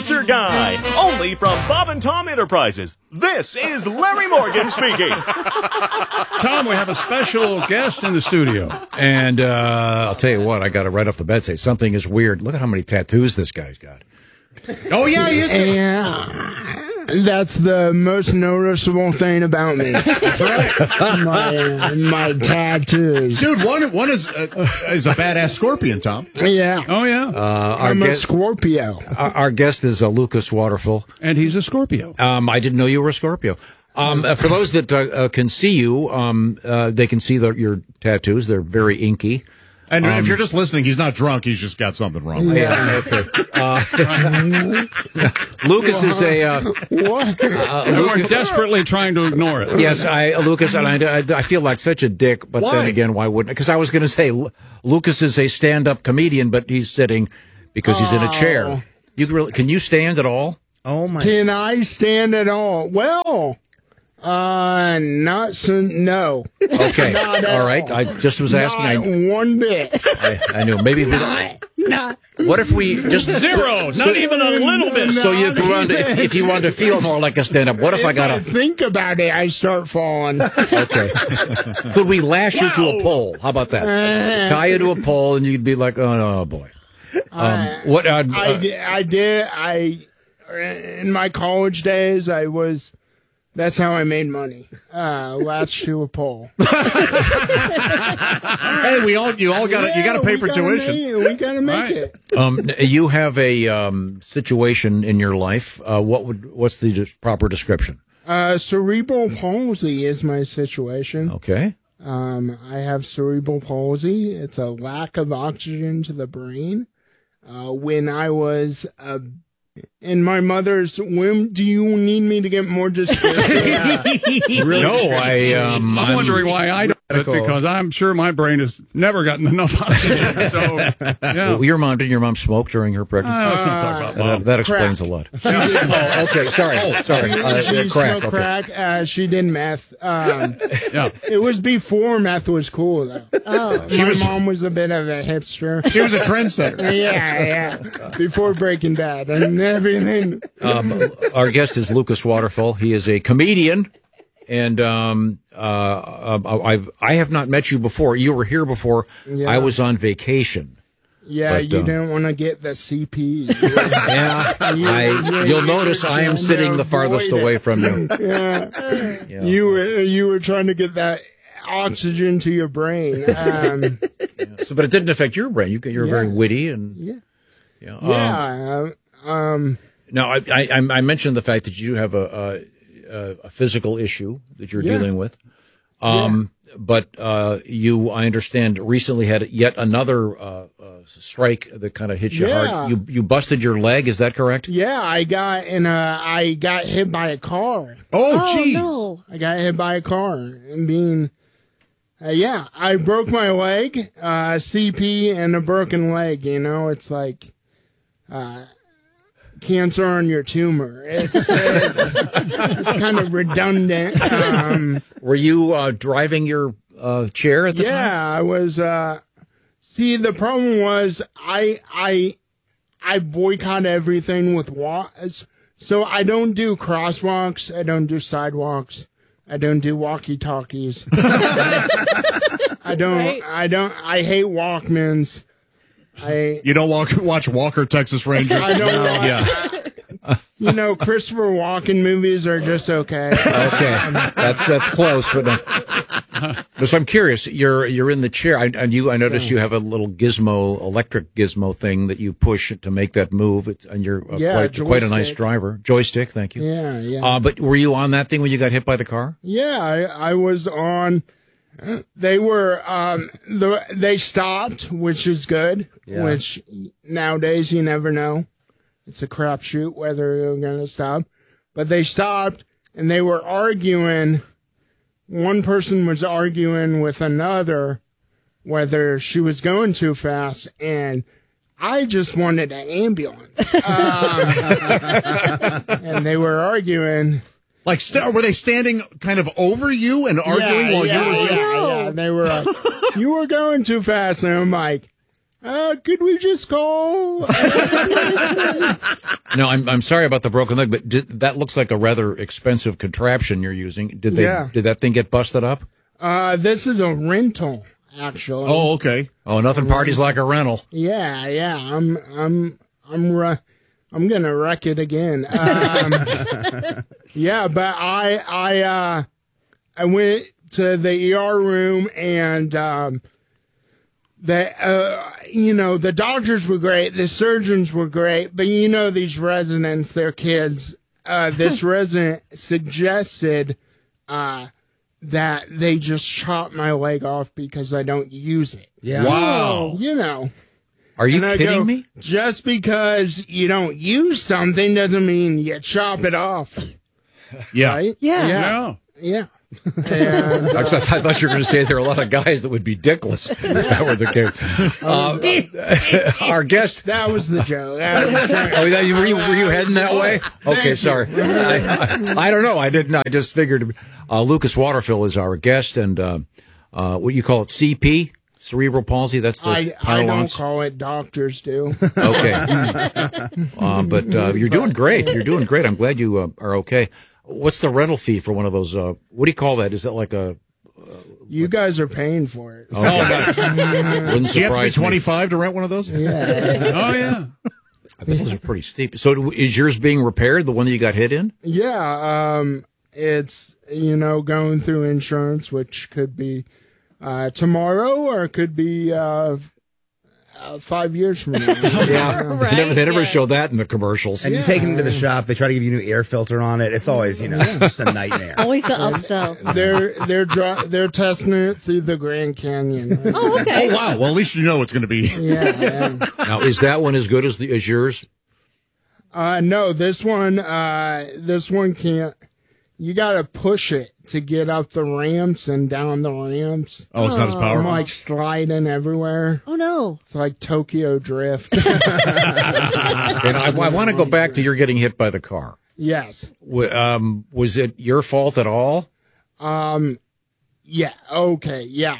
Answer Guy, only from Bob and Tom Enterprises. This is Larry Morgan speaking. Tom, we have a special guest in the studio. And I'll tell you what, I got to right off the bat say something is weird. Look at how many tattoos this guy's got. Oh, yeah, he is. Yeah. That's the most noticeable thing about me. That's right. My tattoos. Dude, one is a badass scorpion, Tom. Yeah. Oh, yeah. I'm a Scorpio. Our guest is Lucas Waterful. And he's a Scorpio. I didn't know you were a Scorpio. For those that can see you, they can see your tattoos. They're very inky. And if you're just listening, he's not drunk. He's just got something wrong. Yeah. Okay. Lucas is a. What? We're desperately trying to ignore it. Yes, Lucas, and I feel like such a dick, but Why? then again, why wouldn't? Because I was going to say Lucas is a stand-up comedian, but he's sitting because he's in a chair. Can you stand at all? Oh my! Can I stand at all? Well. No. Okay. All right. I just was asking. Not one bit. I knew. Maybe. Not. What if we just zero? Not even a little bit. So if you wanted to feel more like a stand-up, what if I got to think about it? I start falling. Okay. Could we lash you to a pole? How about that? Tie you to a pole, and you'd be like, oh no, boy. What? I did. In my college days, I was. That's how I made money. Latched to a pole. Hey, you all got to pay for tuition. We got to make it. You have a situation in your life. What's the proper description? Cerebral palsy is my situation. Okay. I have cerebral palsy. It's a lack of oxygen to the brain. When I was in my mother's womb, do you need me to get more descriptive? Really? No, I'm wondering why I don't have it, because I'm sure my brain has never gotten enough oxygen. So, yeah. Well, your mom smoked during her pregnancy. Let's not talk about Bob. That explains a lot. Oh, okay. Sorry. She smoked crack. She did meth. Yeah. It was before meth was cool, though. Oh, my mom was a bit of a hipster. She was a trendsetter. Yeah. Before Breaking Bad and everything. Our guest is Lucas Waterfall. He is a comedian, and I have not met you before. You were here before. Yeah. I was on vacation. Yeah, but, you didn't want to get the CP. Yeah, you'll notice I am sitting the farthest away from you. Yeah. You were trying to get that oxygen to your brain. But it didn't affect your brain. You're very witty and Now, I mentioned the fact that you have a physical issue that you're dealing with. But you, I understand, recently had yet another strike that kind of hit you hard. You busted your leg, is that correct? Yeah, I got hit by a car. Oh, jeez. No. I got hit by a car and I broke my leg, CP and a broken leg. You know, it's like cancer on your tumor. It's kind of redundant. Were you driving your chair at the time? Yeah, I was. See, the problem was I boycott everything with walks. So I don't do crosswalks. I don't do sidewalks. I don't do walkie-talkies. I hate Walkmans. You don't watch Walker, Texas Ranger? I don't. Christopher Walken movies are just okay. Okay, that's close, but no. So I'm curious. You're in the chair. I noticed you have a little electric gizmo thing that you push to make that move. You're quite a nice driver. Joystick, thank you. Yeah. But were you on that thing when you got hit by the car? Yeah, I was on. They were they stopped, which is good. Yeah. Which nowadays you never know. It's a crapshoot whether they're going to stop. But they stopped and they were arguing. One person was arguing with another whether she was going too fast, and I just wanted an ambulance. And they were arguing. Like, were they standing kind of over you and arguing while you were just... Yeah. They were like, you were going too fast. And I'm like, could we just call? No, I'm sorry about the broken leg, but that looks like a rather expensive contraption you're using. Did that thing get busted up? This is a rental, actually. Oh, okay. Oh, nothing parties like a rental. Yeah. I'm gonna wreck it again. Yeah, but I went to the ER room and the doctors were great, the surgeons were great, but these residents, their kids. This resident suggested that they just chop my leg off because I don't use it. Yeah. Wow. Are you kidding me? Just because you don't use something doesn't mean you chop it off. Yeah. Right? Yeah. Yeah. I thought you were going to say there are a lot of guys that would be dickless if that were the case. Our guest. That was the joke. Oh, were you heading that way? Okay, sorry. I don't know. I didn't. I just figured. Lucas Waterfill is our guest, and what you call it, CP, cerebral palsy. That's the I don't parlance. call it. Doctors do. Okay, but you're doing great. You're doing great. I'm glad you are okay. What's the rental fee for one of those? What do you call that? Is that like a? You guys are paying for it. Okay. Wouldn't Do you have to be surprise me. 25 to rent one of those? Yeah. Oh, yeah. I bet those are pretty steep. So is yours being repaired? The one that you got hit in? Yeah. It's going through insurance, which could be tomorrow or it could be 5 years from now. Yeah, Right, they never yeah. show that in the commercials. And you take them to the shop, they try to give you a new air filter on it. It's always, just a nightmare. Always the upsell. They're testing it through the Grand Canyon. Oh, okay. Oh, wow. Well, at least you know it's going to be. Yeah. Now, is that one as good as yours? No, this one can't. You got to push it to get up the ramps and down the ramps. Oh, it's not as I'm powerful. like sliding everywhere. Oh, no. It's like Tokyo Drift. And I want to go back to your getting hit by the car. Yes. Was it your fault at all? Yeah. Okay. Yeah.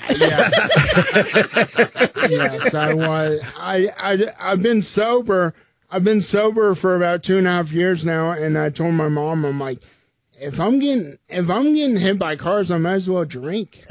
Yes, I was. I've been sober. I've been sober for about 2.5 years now, and I told my mom, I'm like, if I'm getting hit by cars, I might as well drink.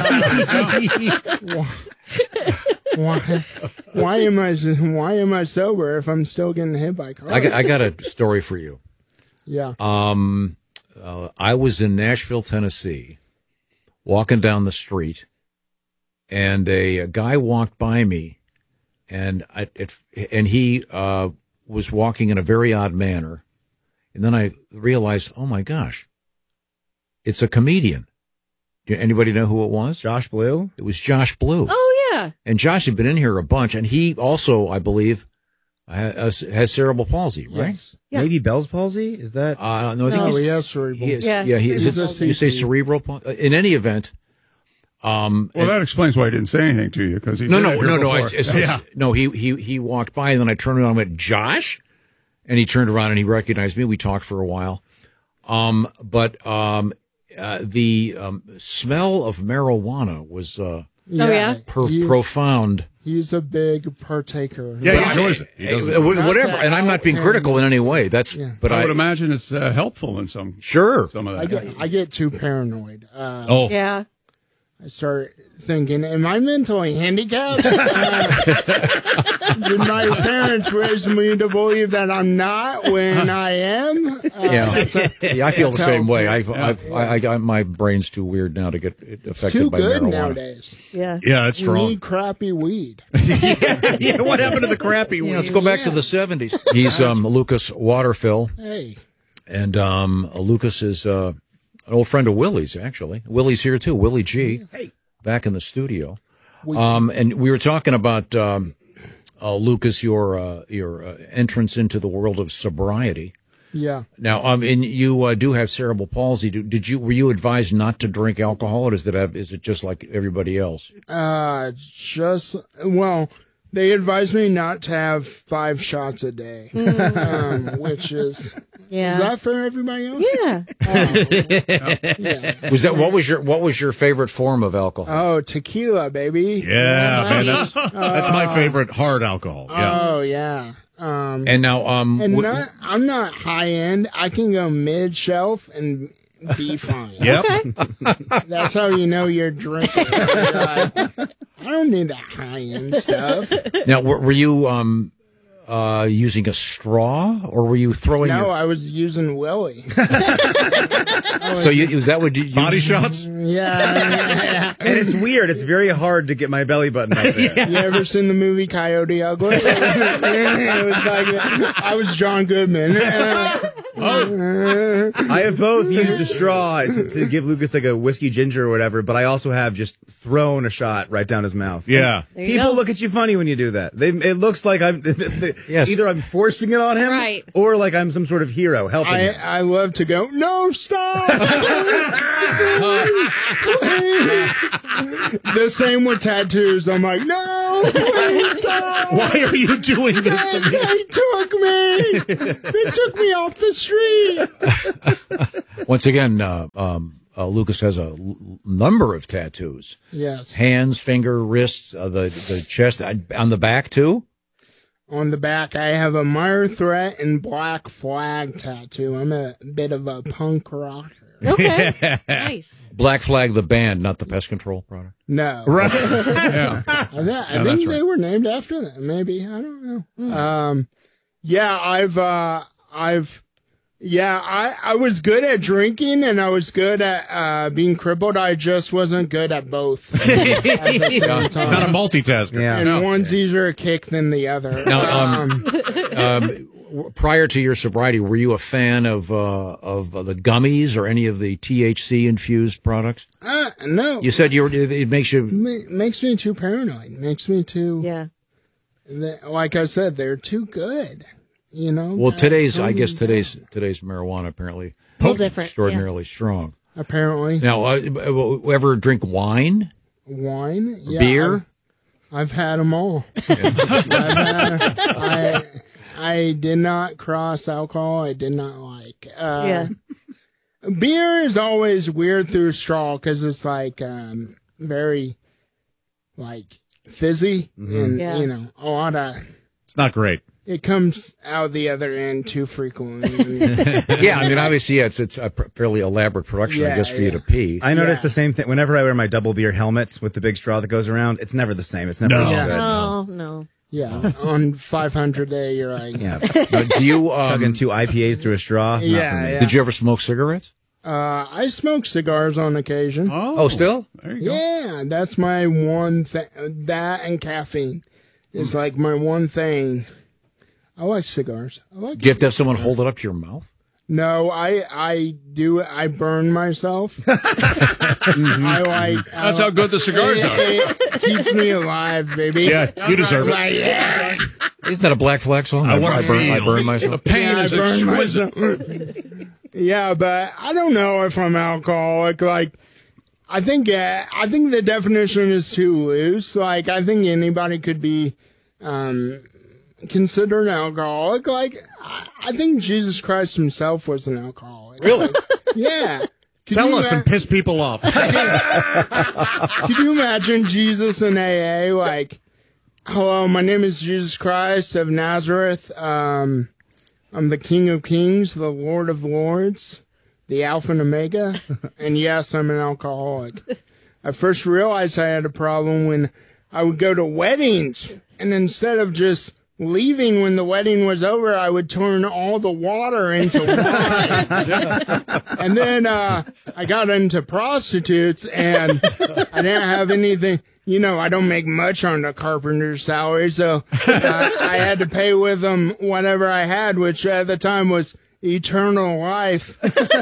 Why am I sober if I'm still getting hit by cars? I got a story for you. Yeah. I was in Nashville, Tennessee, walking down the street, and a guy walked by me, and he was walking in a very odd manner. And then I realized, oh my gosh, it's a comedian. Do anybody know who it was? Josh Blue? It was Josh Blue. Oh, yeah. And Josh had been in here a bunch, and he also, I believe, has cerebral palsy, right? Yes. Yeah. Maybe Bell's palsy? Is that? No, I think No, he's- he has cerebral. He is, Yeah, he is. cerebral. You say cerebral palsy? In any event, Well, that explains why he didn't say anything to you, because he no. Yeah. No, he walked by, and then I turned around and went, Josh? And he turned around and he recognized me. We talked for a while. But the smell of marijuana was yeah? profound. He's a big partaker. Yeah, he enjoys it. He does it. Whatever. And I'm not being critical in any way. But I would imagine it's helpful in some of that. I get too paranoid. Yeah. I start thinking, am I mentally handicapped? Did my parents raise me to believe that I'm not when I am? Yeah, I feel the same way. Yeah. My brain's too weird now to get affected Too by good marijuana. nowadays. Yeah. Yeah, it's You strong. need crappy weed. Yeah, what happened to the crappy weed? Let's go back to the 70s. He's Lucas Waterfill, Hey. and Lucas is an old friend of Willie's, actually. Willie's here, too. Willie G. Hey. Back in the studio. And we were talking about, Lucas, your entrance into the world of sobriety. Yeah. Now, and you do have cerebral palsy. Were you advised not to drink alcohol, or is it just like everybody else? They advised me not to have 5 shots a day, which is Yeah. Is that for everybody else? Yeah. Was that what was your favorite form of alcohol? Oh, tequila, baby. Yeah, man, that's my favorite hard alcohol. Yeah. Oh, yeah. And now, I'm not high end. I can go mid shelf and be fine. Yep. That's how you know you're drinking. I don't need that high end stuff. now were you using a straw or were you throwing? No, I was using Willie. So is that what you Body shots? Yeah. And it's weird. It's very hard to get my belly button up there. You ever seen the movie Coyote Ugly? It was like I was John Goodman. I have both used a straw to give Lucas like a whiskey ginger or whatever, but I also have just thrown a shot right down his mouth. Yeah. There you People go. look at you funny when you do that. It looks like I'm Yes. either I'm forcing it on him, Right. or like I'm some sort of hero helping him. I love to go, no, stop! The same with tattoos. I'm like, no, please stop! Why are you doing this to me? They took me! They took me off the street! Once again, Lucas has a number of tattoos. Yes. Hands, finger, wrists, the chest, on the back too. On the back, I have a Meyer Threat and Black Flag tattoo. I'm a bit of a punk rocker. Okay. Nice. Black Flag, the band, not the pest control product. No. Right. Yeah. I think that's they right. were named after them. Maybe. I don't know. Yeah, I was good at drinking and I was good at being crippled. I just wasn't good at both at the same time. Not a multitasker. Yeah. And one's easier a kick than the other. Now, prior to your sobriety, were you a fan of the gummies or any of the THC infused products? No. You said it makes you. Makes me too paranoid. Makes me too. Yeah. Like I said, they're too good. You know. Well, today's marijuana apparently A little different. extraordinarily strong. Apparently. Now, ever drink wine? Wine. Yeah, Beer? I've had them all. I did not cross alcohol. I did not like. Yeah. Beer is always weird through a straw because it's like very like fizzy and Yeah. you know a lot of. It's not great. It comes out the other end too frequently. Yeah, I mean, obviously, yeah, it's a fairly elaborate production, I Yeah, guess, for you to pee. I notice Yeah. the same thing whenever I wear my double beer helmet with the big straw that goes around. It's never the same. It's never No. as Yeah. good. Oh, no. Yeah, on 500 day, you're like, Yeah, Now, do you? chugging 2 IPAs through a straw. Not for yeah, me. yeah. Did you ever smoke cigarettes? I smoke cigars on occasion. Oh, still? There you go. Yeah, that's my one thing. That and caffeine is like my one thing. I like cigars. I like. Do you have to have someone hold it up to your mouth? No, I do it. I burn myself. I like. That's how good the cigars are. It keeps me alive, baby. Yeah, you deserve it. Like, yeah. Isn't that a Black Flag song? I wanna feel. I burn myself. The pain Yeah, is I burn exquisite. myself. Yeah, but I don't know if I'm alcoholic. Like, I think the definition is too loose. Like, I think anybody could be considered an alcoholic. Like, I think Jesus Christ himself was an alcoholic. Really? Like, yeah. Could Tell you us and piss people off. Could you imagine Jesus in AA? Like, hello, my name is Jesus Christ of Nazareth. I'm the King of Kings, the Lord of Lords, the Alpha and Omega. And yes, I'm an alcoholic. I first realized I had a problem when I would go to weddings, and instead of just leaving when the wedding was over, I would turn all the water into wine. And then I got into prostitutes, and I didn't have anything. You know, I don't make much on the carpenter's salary, so I had to pay with them whatever I had, which at the time was eternal life.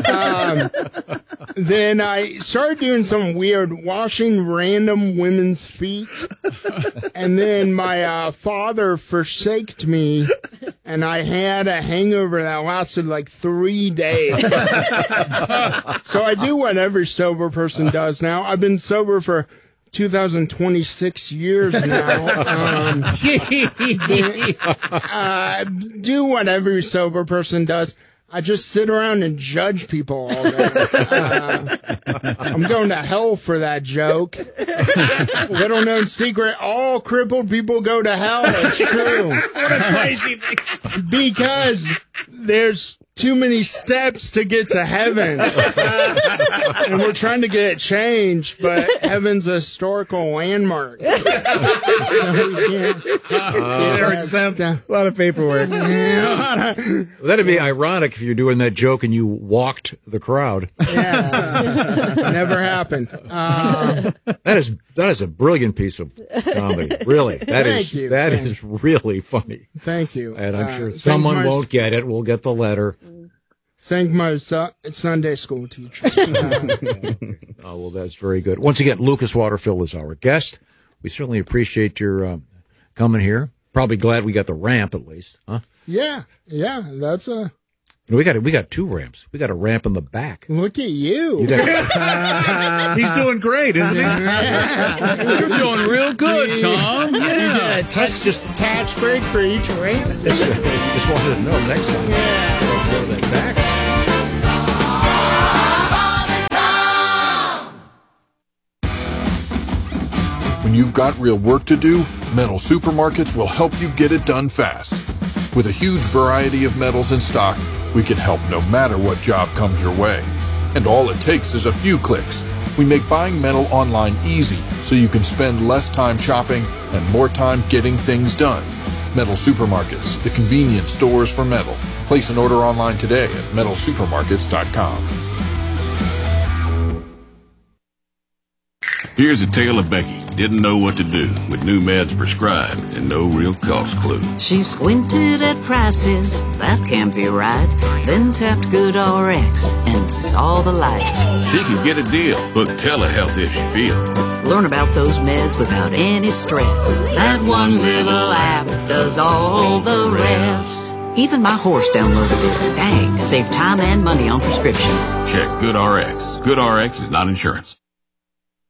Then I started doing some weird washing random women's feet. And then my father forsaked me, and I had a hangover that lasted like 3 days. So I do what every sober person does now. I've been sober for 2026 years now. Do what every sober person does. I just sit around and judge people all day. I'm going to hell for that joke. Little known secret, all crippled people go to hell. It's true. What a crazy thing. Because there's too many steps to get to heaven. And we're trying to get it changed, but heaven's a historical landmark. So we can't. They're exempt. A lot of paperwork. That'd be ironic if you're doing that joke and you walked the crowd. Yeah. Never happened. That is a brilliant piece of comedy. Really. That is really funny. Thank you. And I'm sure someone won't get it. We'll get the letter. Thank my Sunday school teacher. Oh, well, that's very good. Once again, Lucas Waterfill is our guest. We certainly appreciate your coming here. Probably glad we got the ramp at least, huh? Yeah, that's a... We got 2 ramps. We got a ramp in the back. Look at you. He's doing great, isn't he? You're doing real good, Tom. Yeah. Just attach brake for each ramp. You just wanted to know next time. Yeah. Go to that back. When you've got real work to do, Metal Supermarkets will help you get it done fast. With a huge variety of metals in stock, we can help no matter what job comes your way. And all it takes is a few clicks. We make buying metal online easy so you can spend less time shopping and more time getting things done. Metal Supermarkets, the convenience stores for metal. Place an order online today at metalsupermarkets.com. Here's a tale of Becky. Didn't know what to do with new meds prescribed and no real cost clue. She squinted at prices, that can't be right. Then tapped GoodRx and saw the light. She could get a deal. Book telehealth if she feels. Learn about those meds without any stress. That one little app does all the rest. Even my horse downloaded it. Dang, save time and money on prescriptions. Check GoodRx. GoodRx is not insurance.